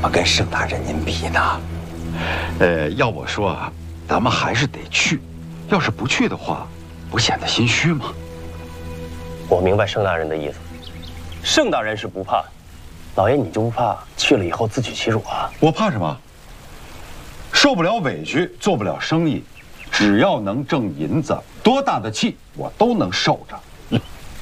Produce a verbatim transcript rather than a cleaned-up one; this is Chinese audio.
么跟盛大人您比呢？ 呃，要我说啊，咱们还是得去。要是不去的话，不显得心虚吗？ 我明白盛大人的意思。盛大人是不怕，老爷你就不怕去了以后自取其辱啊？ 我怕什么？受不了委屈，做不了生意，只要能挣银子，多大的气我都能受着。